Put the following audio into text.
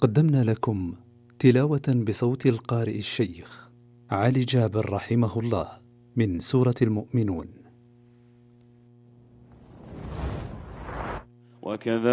قدمنا لكم تلاوة بصوت القارئ الشيخ علي جابر رحمه الله من سورة المؤمنون. وكذلك